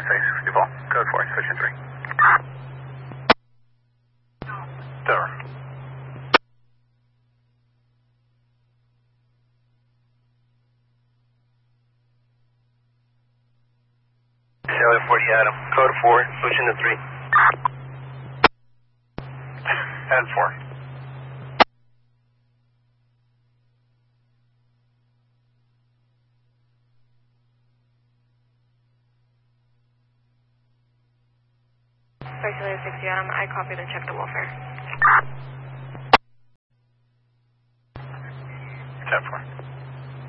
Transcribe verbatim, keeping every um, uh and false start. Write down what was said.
nine six, Duval, code four, switching three. Tower. seven forty Adam, code four, switching to three. ten four. Circular sixty Adam, I copied and checked the welfare. ten four.